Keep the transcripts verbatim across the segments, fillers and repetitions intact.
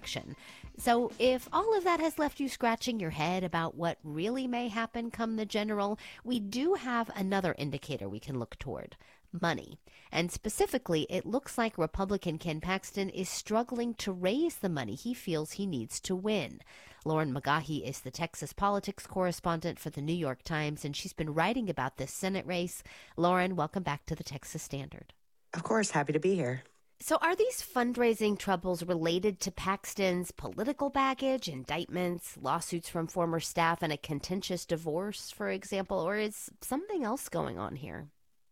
election. So if all of that has left you scratching your head about what really may happen come the general, we do have another indicator we can look toward: money. And specifically, it looks like Republican Ken Paxton is struggling to raise the money he feels he needs to win. Lauren McGaughy is the Texas politics correspondent for the New York Times, and she's been writing about this Senate race. Lauren, welcome back to the Texas Standard. Of course, happy to be here. So are these fundraising troubles related to Paxton's political baggage, indictments, lawsuits from former staff, and a contentious divorce, for example, or is something else going on here?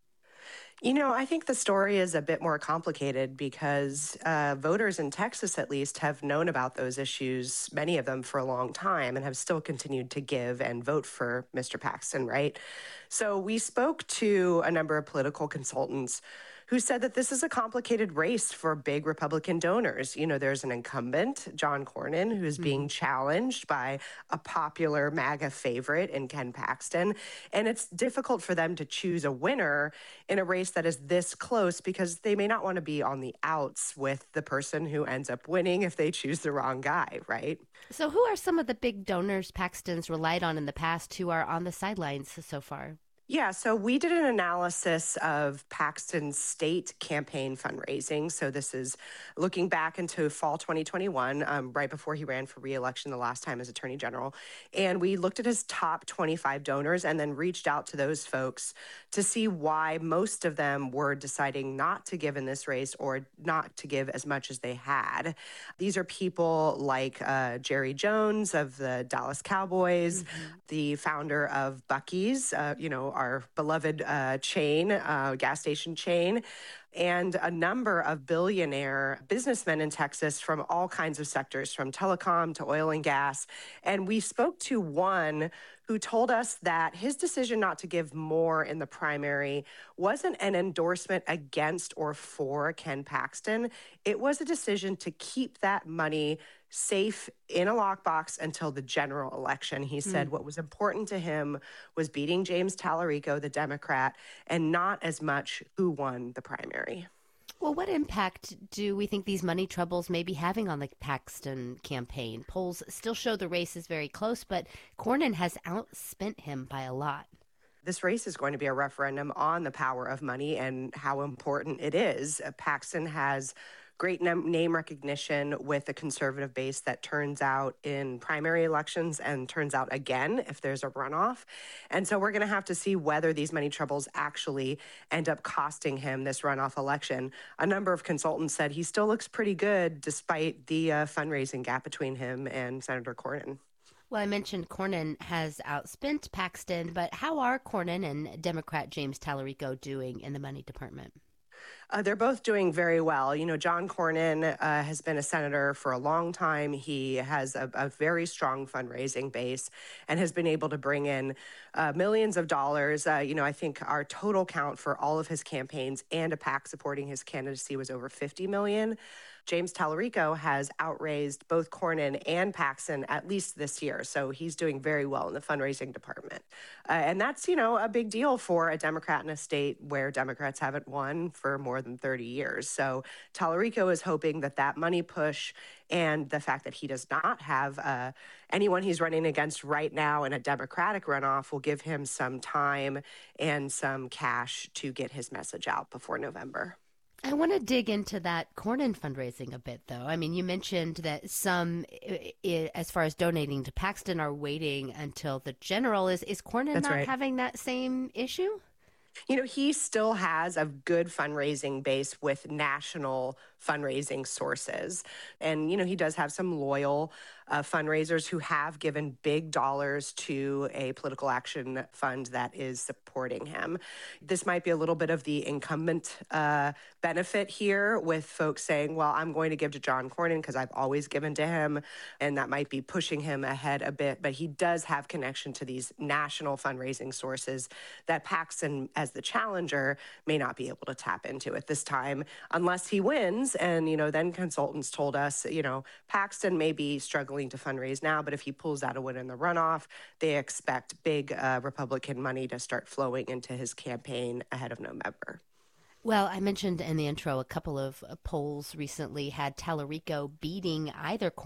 You know, I think the story is a bit more complicated because uh, voters in Texas, at least, have known about those issues, many of them for a long time, and have still continued to give and vote for Mister Paxton, right? So we spoke to a number of political consultants who said that this is a complicated race for big Republican donors. You know, there's an incumbent, John Cornyn, who's mm-hmm. being challenged by a popular MAGA favorite in Ken Paxton. And it's difficult for them to choose a winner in a race that is this close because they may not want to be on the outs with the person who ends up winning if they choose the wrong guy, right? So who are some of the big donors Paxton's relied on in the past who are on the sidelines so far? Yeah, so we did an analysis of Paxton's state campaign fundraising. So this is looking back into fall twenty twenty-one, um, right before he ran for re-election the last time as Attorney General. And we looked at his top twenty-five donors and then reached out to those folks to see why most of them were deciding not to give in this race or not to give as much as they had. These are people like uh, Jerry Jones of the Dallas Cowboys, mm-hmm. the founder of Buc-ee's, uh, you know, our beloved uh, chain, uh, gas station chain, and a number of billionaire businessmen in Texas from all kinds of sectors, from telecom to oil and gas. And we spoke to one who told us that his decision not to give more in the primary wasn't an endorsement against or for Ken Paxton. It was a decision to keep that money safe in a lockbox until the general election. He said mm. what was important to him was beating James Tallarico, the Democrat, and not as much who won the primary. Well, what impact do we think these money troubles may be having on the Paxton campaign? Polls still show the race is very close, but Cornyn has outspent him by a lot. This race is going to be a referendum on the power of money and how important it is. Paxton has great name recognition with a conservative base that turns out in primary elections and turns out again if there's a runoff. And so we're going to have to see whether these money troubles actually end up costing him this runoff election. A number of consultants said he still looks pretty good despite the uh, fundraising gap between him and Senator Cornyn. Well, I mentioned Cornyn has outspent Paxton, but how are Cornyn and Democrat James Tallarico doing in the money department? Uh, they're both doing very well. You know, John Cornyn uh, has been a senator for a long time. He has a, a very strong fundraising base and has been able to bring in uh, millions of dollars. Uh, you know, I think our total count for all of his campaigns and a PAC supporting his candidacy was over fifty million dollars. James Tallarico has outraised both Cornyn and Paxton at least this year. So he's doing very well in the fundraising department. Uh, and that's, you know, a big deal for a Democrat in a state where Democrats haven't won for more than thirty years. So Tallarico is hoping that that money push and the fact that he does not have uh, anyone he's running against right now in a Democratic runoff will give him some time and some cash to get his message out before November. I want to dig into that Cornyn fundraising a bit, though. I mean, you mentioned that some, I, I, as far as donating to Paxton, are waiting until the general. Is, is Cornyn That's not right. having that same issue? You know, he still has a good fundraising base with national fundraising sources. And, you know, he does have some loyal uh, fundraisers who have given big dollars to a political action fund that is supporting him. This might be a little bit of the incumbent uh, benefit here with folks saying, well, I'm going to give to John Cornyn because I've always given to him. And that might be pushing him ahead a bit. But he does have connection to these national fundraising sources that Paxton, as the challenger, may not be able to tap into at this time unless he wins. And, you know, then consultants told us, you know, Paxton may be struggling to fundraise now, but if he pulls out a win in the runoff, they expect big uh, Republican money to start flowing into his campaign ahead of November. Well, I mentioned in the intro a couple of polls recently had Tallarico beating either